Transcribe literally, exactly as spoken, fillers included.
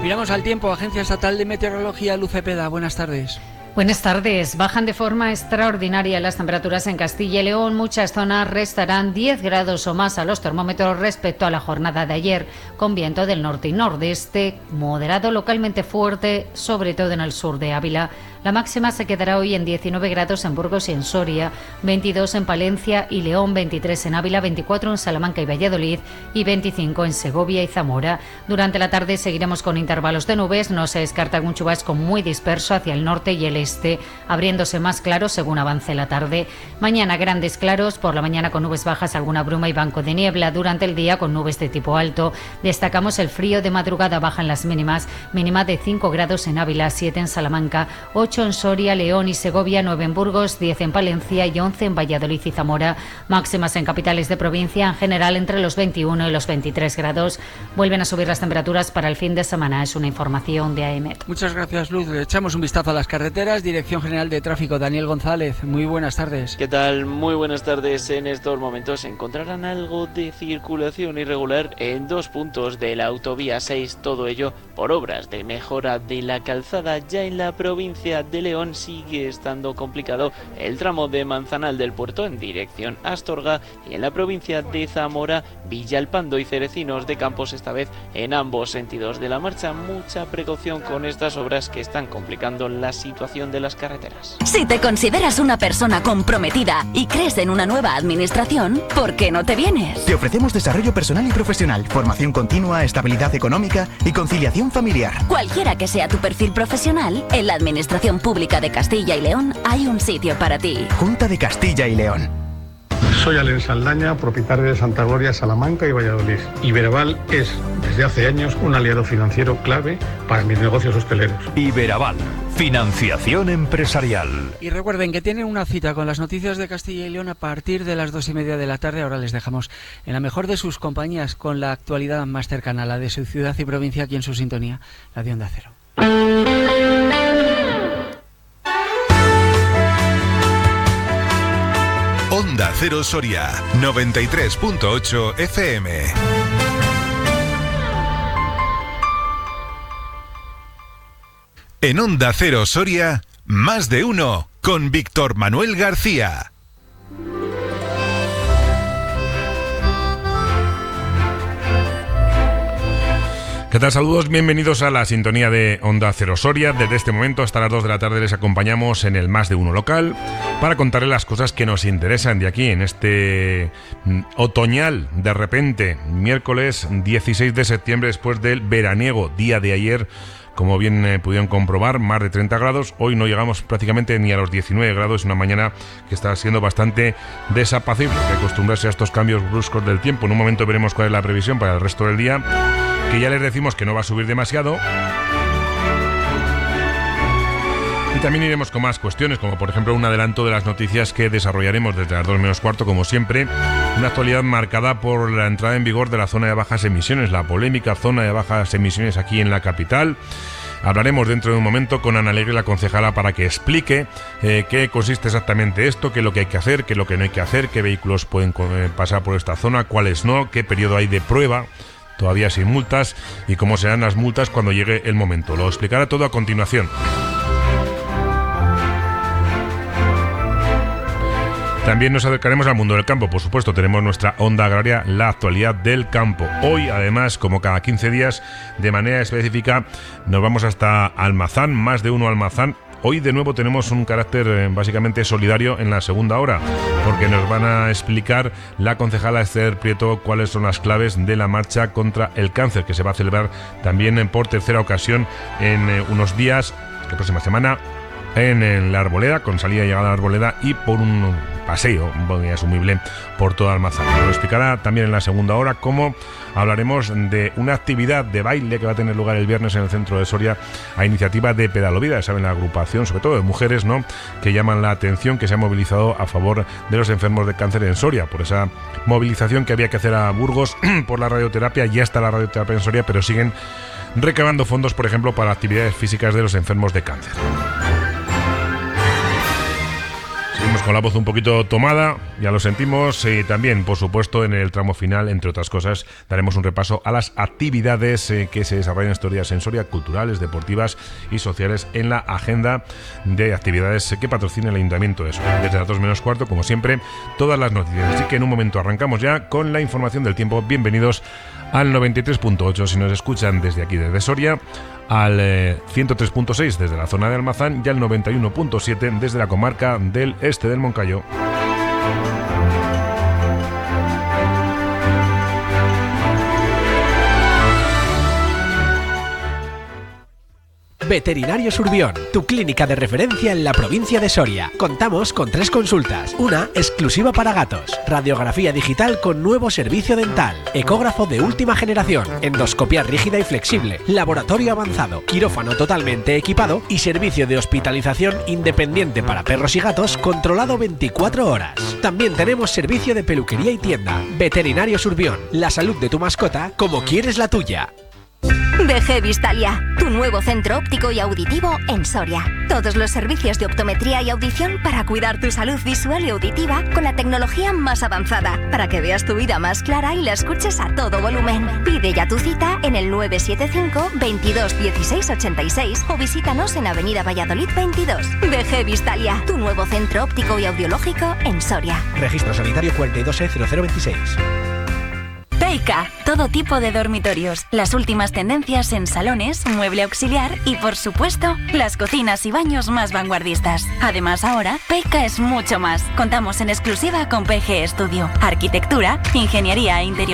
Miramos al tiempo. Agencia Estatal de Meteorología, Luz Cepeda. Buenas tardes. Buenas tardes. Bajan de forma extraordinaria las temperaturas en Castilla y León. Muchas zonas restarán diez grados o más a los termómetros respecto a la jornada de ayer, con viento del norte y nordeste, moderado localmente fuerte, sobre todo en el sur de Ávila. La máxima se quedará hoy en diecinueve grados en Burgos y en Soria, veintidós en Palencia y León, veintitrés en Ávila, veinticuatro en Salamanca y Valladolid y veinticinco en Segovia y Zamora. Durante la tarde seguiremos con intervalos de nubes. No se descarta algún chubasco muy disperso hacia el norte y el este, abriéndose más claros según avance la tarde. Mañana grandes claros, por la mañana con nubes bajas, alguna bruma y banco de niebla. Durante el día con nubes de tipo alto. Destacamos el frío de madrugada, bajan las mínimas, mínima de cinco grados en Ávila, siete en Salamanca, ocho en Soria, León y Segovia, nueve en Burgos, diez en Palencia y once en Valladolid y Zamora. Máximas en capitales de provincia, en general entre los veintiuno y los veintitrés grados. Vuelven a subir las temperaturas para el fin de semana. Es una información de A E M E T. Muchas gracias, Luz. Le echamos un vistazo a las carreteras. Dirección General de Tráfico, Daniel González. Muy buenas tardes. ¿Qué tal? Muy buenas tardes. En estos momentos encontrarán algo de circulación irregular en dos puntos de la autovía seis. Todo ello por obras de mejora de la calzada. Ya en la provincia de León sigue estando complicado el tramo de Manzanal del Puerto en dirección Astorga, y en la provincia de Zamora, Villalpando y Cerecinos de Campos, esta vez en ambos sentidos de la marcha. Mucha precaución con estas obras que están complicando la situación de las carreteras. Si te consideras una persona comprometida y crees en una nueva administración, ¿por qué no te vienes? Te ofrecemos desarrollo personal y profesional, formación continua, estabilidad económica y conciliación familiar. Cualquiera que sea tu perfil profesional, en la Administración Pública de Castilla y León hay un sitio para ti. Junta de Castilla y León. Soy Alen Saldaña, propietario de Santa Gloria, Salamanca y Valladolid. Iberaval es, desde hace años, un aliado financiero clave para mis negocios hosteleros. Iberaval, financiación empresarial. Y recuerden que tienen una cita con las noticias de Castilla y León a partir de las dos y media de la tarde. Ahora les dejamos en la mejor de sus compañías, con la actualidad más cercana a la de su ciudad y provincia, aquí en su sintonía, la de Onda Cero. Onda Cero Soria, noventa y tres punto ocho F M. En Onda Cero Soria, más de uno con Víctor Manuel García. ¿Qué tal? Saludos, bienvenidos a la sintonía de Onda Cero Soria. Desde este momento hasta las dos de la tarde les acompañamos en el Más de Uno local para contarles las cosas que nos interesan de aquí en este otoñal, de repente, miércoles dieciséis de septiembre, después del veraniego día de ayer. Como bien eh, pudieron comprobar, más de treinta grados. Hoy no llegamos prácticamente ni a los diecinueve grados. Una mañana que está siendo bastante desapacible. Hay que acostumbrarse a estos cambios bruscos del tiempo. En un momento veremos cuál es la previsión para el resto del día, que ya les decimos que no va a subir demasiado. Y también iremos con más cuestiones, como por ejemplo un adelanto de las noticias que desarrollaremos desde las dos menos cuarto, como siempre. Una actualidad marcada por la entrada en vigor de la zona de bajas emisiones, la polémica zona de bajas emisiones aquí en la capital. Hablaremos dentro de un momento con Ana Alegre, la concejala, para que explique eh, qué consiste exactamente esto, qué es lo que hay que hacer, qué es lo que no hay que hacer, qué vehículos pueden eh, pasar por esta zona, cuáles no, qué periodo hay de prueba, todavía sin multas, y cómo serán las multas cuando llegue el momento. Lo explicará todo a continuación. También nos acercaremos al mundo del campo, por supuesto. Tenemos nuestra onda agraria, la actualidad del campo. Hoy, además, como cada quince días, de manera específica, nos vamos hasta Almazán, más de uno Almazán. Hoy de nuevo tenemos un carácter eh, básicamente solidario en la segunda hora, porque nos van a explicar la concejala Esther Prieto cuáles son las claves de la marcha contra el cáncer, que se va a celebrar también eh, por tercera ocasión en eh, unos días, la próxima semana, en, en la Arboleda, con salida y llegada a la Arboleda, y por un paseo muy asumible por toda Almazán. Lo explicará también en la segunda hora, cómo hablaremos de una actividad de baile que va a tener lugar el viernes en el centro de Soria a iniciativa de Pedalovida, saben, la agrupación sobre todo de mujeres, ¿no?, que llaman la atención, que se ha movilizado a favor de los enfermos de cáncer en Soria. Por esa movilización que había que hacer a Burgos por la radioterapia, ya está la radioterapia en Soria, pero siguen recabando fondos, por ejemplo, para actividades físicas de los enfermos de cáncer. Seguimos con la voz un poquito tomada, ya lo sentimos, y también, por supuesto, en el tramo final, entre otras cosas, daremos un repaso a las actividades eh, que se desarrollan en Historia Sensoria, culturales, deportivas y sociales en la agenda de actividades que patrocina el Ayuntamiento de Soria. Desde las dos menos cuarto, como siempre, todas las noticias. Así que en un momento arrancamos ya con la información del tiempo. Bienvenidos al noventa y tres punto ocho si nos escuchan desde aquí, desde Soria, al eh, ciento tres punto seis desde la zona de Almazán y al noventa y uno punto siete desde la comarca del este del Moncayo. Veterinario Surbión, tu clínica de referencia en la provincia de Soria. Contamos con tres consultas, una exclusiva para gatos, radiografía digital con nuevo servicio dental, ecógrafo de última generación, endoscopia rígida y flexible, laboratorio avanzado, quirófano totalmente equipado y servicio de hospitalización independiente para perros y gatos controlado veinticuatro horas. También tenemos servicio de peluquería y tienda. Veterinario Surbión, la salud de tu mascota como quieres la tuya. V G Vistalia, tu nuevo centro óptico y auditivo en Soria. Todos los servicios de optometría y audición para cuidar tu salud visual y auditiva con la tecnología más avanzada, para que veas tu vida más clara y la escuches a todo volumen. Pide ya tu cita en el nueve siete cinco, veintidós, dieciséis, ochenta y seis o visítanos en Avenida Valladolid veintidós. V G Vistalia, tu nuevo centro óptico y audiológico en Soria. Registro sanitario cuarenta y dos E cero cero veintiséis. Peica, todo tipo de dormitorios, las últimas tendencias en salones, mueble auxiliar y, por supuesto, las cocinas y baños más vanguardistas. Además, ahora, Peica es mucho más. Contamos en exclusiva con P G Studio, arquitectura, ingeniería e interior.